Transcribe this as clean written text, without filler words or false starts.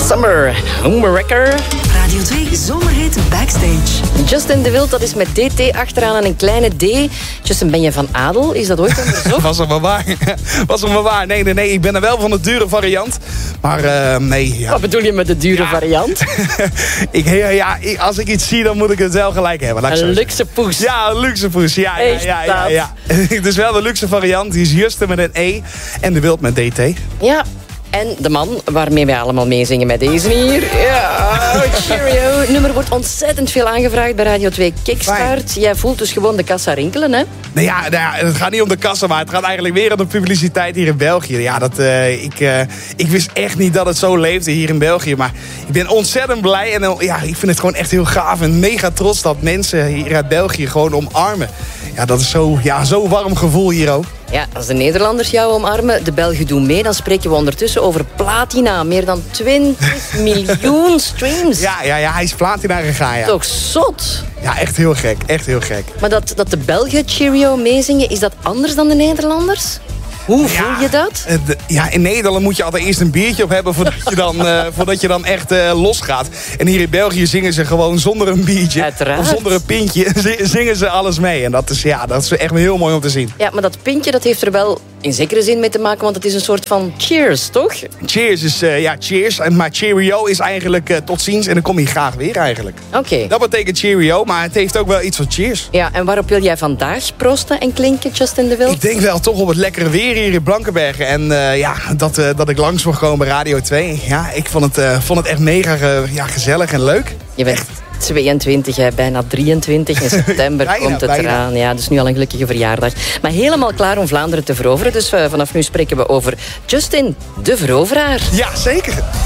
Summer, Homewrecker. Radio 2 Zomerhit Backstage. Justin de Wild, dat is met DT achteraan en een kleine D. Justin, ben je van adel? Is dat ooit onderzocht? Was er maar waar. Nee, ik ben er wel van de dure variant. Maar nee. Ja. Wat bedoel je met de dure variant? Als ik iets zie, dan moet ik het wel gelijk hebben. Een luxe poes. Ja, een luxe poes. Ja. Het is wel de luxe variant. Die is Justin met een E en de Wild met DT. Ja. En de man waarmee wij allemaal meezingen met deze hier. Ja, Cheerio. Het nummer wordt ontzettend veel aangevraagd bij Radio 2 Kickstart. Jij voelt dus gewoon de kassa rinkelen, hè? Nou ja, het gaat niet om de kassa, maar het gaat eigenlijk weer om de publiciteit hier in België. Ja, ik wist echt niet dat het zo leefde hier in België. Maar ik ben ontzettend blij en ik vind het gewoon echt heel gaaf en mega trots dat mensen hier uit België gewoon omarmen. Ja, dat is zo'n warm gevoel hier ook. Ja, als de Nederlanders jou omarmen, de Belgen doen mee, dan spreken we ondertussen over platina. Meer dan 20 miljoen streams. Ja, hij is platina gegaan, ja. Toch zot? Ja, echt heel gek. Maar dat de Belgen Cheerio meezingen, is dat anders dan de Nederlanders? Hoe voel je dat? In Nederland moet je altijd eerst een biertje op hebben voordat je dan echt losgaat. En hier in België zingen ze gewoon zonder een biertje. Uiteraard. Of zonder een pintje zingen ze alles mee. En dat is echt heel mooi om te zien. Ja, maar dat pintje dat heeft er wel in zekere zin mee te maken, want het is een soort van cheers, toch? Cheers is, cheers. Maar cheerio is eigenlijk tot ziens en dan kom je graag weer eigenlijk. Oké. Dat betekent cheerio, maar het heeft ook wel iets van cheers. Ja, en waarop wil jij vandaag proosten en klinken, Justin de Wild? Ik denk wel toch op het lekkere weer hier in Blankenbergen. En dat ik langs mocht komen bij Radio 2. Ja, ik vond het echt mega gezellig en leuk. Je bent echt 22, hè, bijna 23. In september komt het eraan. Ja, dus nu al een gelukkige verjaardag. Maar helemaal klaar om Vlaanderen te veroveren. Dus vanaf nu spreken we over Justin de Veroveraar. Ja, zeker.